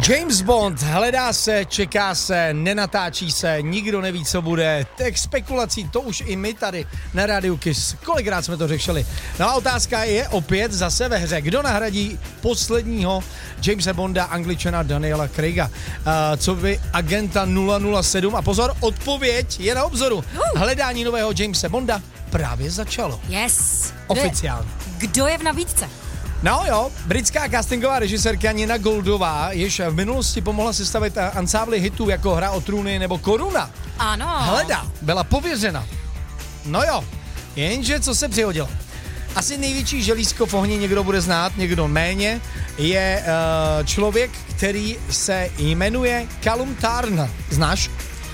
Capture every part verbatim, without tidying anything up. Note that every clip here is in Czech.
James Bond, hledá se, čeká se, nenatáčí se, nikdo neví, co bude. Těch spekulací, to už i my tady na Rádiu Kiss. Kolikrát jsme to řešili. No a otázka je opět zase ve hře. Kdo nahradí posledního Jamesa Bonda, Angličana Daniela Craiga? Uh, co by agenta nula nula sedm? A pozor, odpověď je na obzoru. Hledání nového Jamesa Bonda právě začalo. Yes. Oficiálně. Kdo je v nabídce? No jo, britská castingová režisérka Nina Goldová, jež v minulosti pomohla sestavit ansábly hitů jako Hra o trůny nebo Koruna. Ano. Hledá, byla pověřena. No jo, jenže co se přihodilo? Asi největší želízko v ohni někdo bude znát, někdo méně, je uh, člověk, který se jmenuje Callum Turner. Znáš?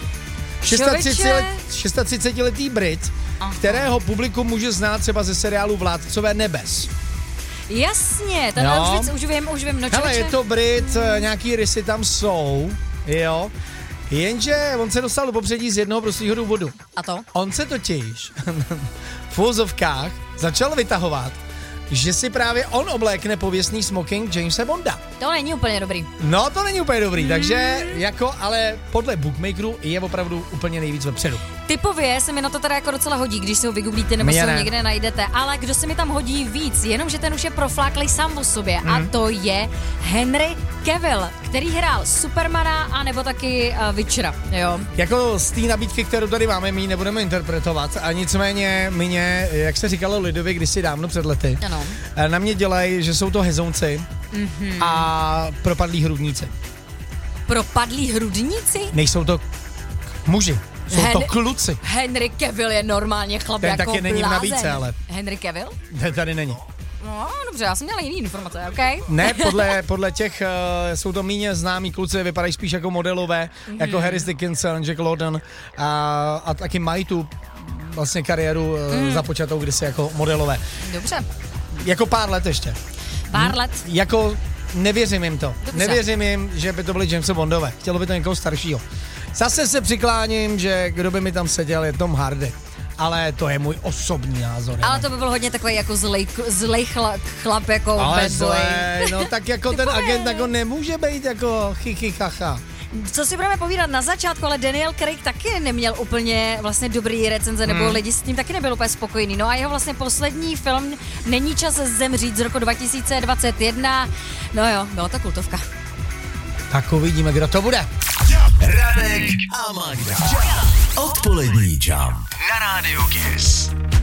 třicetišestiletý Brit, aha, kterého publikum může znát třeba ze seriálu Vládcové nebes. Jasně, ten no. už, víc, už vím, už vím, no hele, je to Brit, hmm. nějaký rysy tam jsou, jo, jenže on se dostal do popředí z jednoho prostého důvodu. A to? On se totiž v úzovkách začal vytahovat, že si právě on oblékne pověstný smoking Jamesa Bonda. To není úplně dobrý. No, to není úplně dobrý, hmm. takže jako, ale podle bookmakerů je opravdu úplně nejvíc vepředu. Typově se mi na to teda jako docela hodí, když si ho vygooglíte nebo si ho někde najdete, ale kdo se mi tam hodí víc, jenomže ten už je profláklý sám o sobě hmm. a to je Henry Cavill, který hrál Supermana a nebo taky uh, Witchera, jo. Jako z té nabídky, kterou tady máme, my ji nebudeme interpretovat a nicméně mě, jak se říkalo lidově kdysi dávno před lety, ano. na mě dělají, že jsou to hezounci mm-hmm. a propadlí hrudníci. Propadlí hrudníci? Nejsou to muži. Jsou Hen- to kluci. Henry Cavill je normálně chlap ten jako taky není v nabídce, ale. Henry Cavill? Ten tady není. No, dobře, já jsem měla jiný informace, okej? Okay? Ne, podle, podle těch, uh, jsou to méně známí kluci, vypadají spíš jako modelové, mm-hmm. jako Harris Dickinson, Jack London a, a taky mají tu vlastně kariéru uh, mm. započatou kdysi jako modelové. Dobře. Jako pár let ještě. Pár let? Hm, jako nevěřím jim to. Dobře. Nevěřím jim, že by to byly Jamesa Bondové. Chtělo by to někoho staršího. Zase se přikláním, že kdo by mi tam seděl, je Tom Hardy. Ale to je můj osobní názor. Ale to by byl hodně takový jako zlej, zlej chla, chlap jako ale bad boy. Zlej, no tak jako ten agent jako nemůže být jako chichy chacha. Co si budeme povídat na začátku, ale Daniel Craig taky neměl úplně vlastně dobrý recenze, nebo hmm. lidi s tím taky nebyli úplně spokojení. No a jeho vlastně poslední film Není čas zemřít z roku dva tisíce dvacet jedna. No jo, byla to kultovka. Tak uvidíme, kdo to bude. Radek a Magda. Odpolední Jump na Rádiu Kiss.